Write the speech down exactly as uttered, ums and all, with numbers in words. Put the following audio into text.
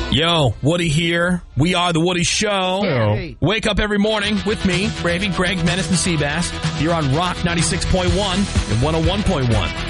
Yo, Woody here. We are The Woody Show. Hey. Wake up every morning with me, Bravey, Greg, Menace, and Seabass. You're on Rock ninety-six point one and one oh one point one.